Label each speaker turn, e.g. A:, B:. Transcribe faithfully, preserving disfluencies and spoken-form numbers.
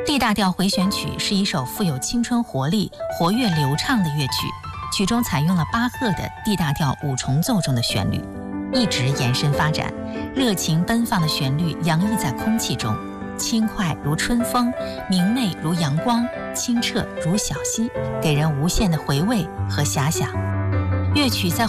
A: D 大调回旋曲是一首富有青春活力、活跃流畅的乐曲，曲中采用了巴赫的 D 大调五重奏中的旋律，一直延伸发展，热情奔放的旋律洋溢在空气中，轻快如春风，明媚如阳光，清澈如小溪，给人无限的回味和遐想。乐曲在